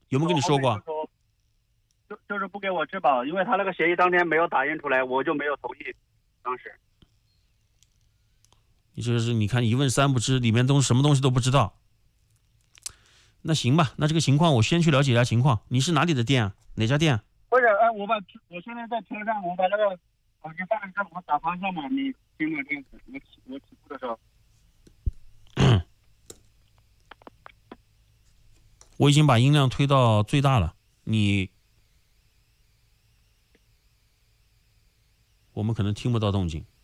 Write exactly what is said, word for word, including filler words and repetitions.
有没有跟你说过？ 就就是不给我质保，因为他那个协议当天没有打印出来，我就没有同意。当时， 你这是你看一问三不知，里面东什么东西都不知道。那行吧，那这个情况我先去了解一下情况。你是哪里的店啊？哪家店啊？ 不是，哎，我把我现在在车上，我把那个手机放在这，我打方向嘛，你听着这样子，我起我起步的时候。 我已经把音量推到最大了，你我们可能听不到动静。